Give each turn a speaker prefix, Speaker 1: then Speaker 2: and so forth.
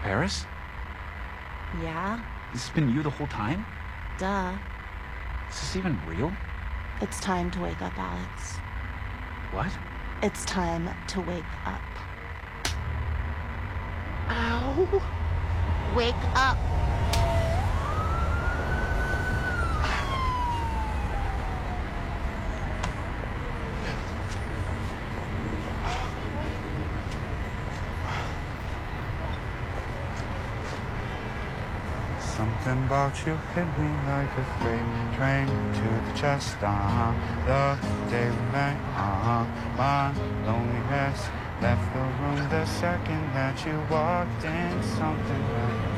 Speaker 1: Paris?
Speaker 2: Yeah?
Speaker 1: This has been you the whole time?
Speaker 2: Duh.
Speaker 1: Is this even real?
Speaker 2: It's time to wake up, Alex.
Speaker 1: What?
Speaker 2: It's time to wake up.
Speaker 1: Ow!
Speaker 2: Wake up!
Speaker 3: Something about you hit me like a freight train to the chest, The day we met, My loneliness left the room the second that you walked in. Something that